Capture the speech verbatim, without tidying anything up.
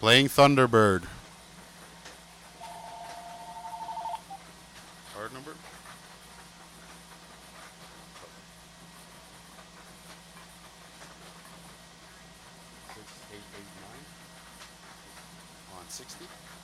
Playing Thunderbird. Card number? six eight eight nine on sixty.